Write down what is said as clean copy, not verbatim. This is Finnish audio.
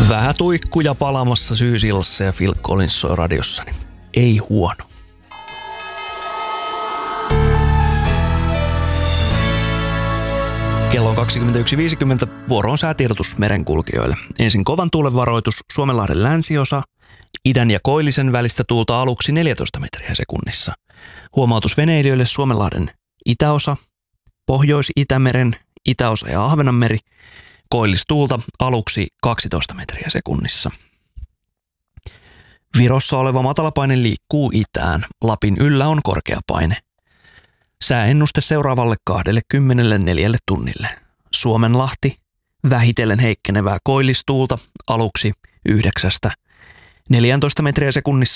Vähän tuikkuja palamassa syysillassa ja Phil Collins soi radiossani. Ei huono. Kello on 21.50, vuoro on säätiedotus merenkulkijoille. Ensin kovan tuulen varoitus, Suomenlahden länsiosa, idän ja koillisen välistä tuulta aluksi 14 metriä sekunnissa. Huomautus veneilijöille Suomenlahden itäosa, Pohjois-Itämeren itäosa ja Ahvenanmeri, koillistuulta aluksi 12 metriä sekunnissa. Virossa oleva matalapaine liikkuu itään, Lapin yllä on korkea paine. Sääennuste seuraavalle 24 tunnille. Suomenlahti, vähitellen heikkenevää koillistuulta aluksi 9–14 metriä sekunnissa.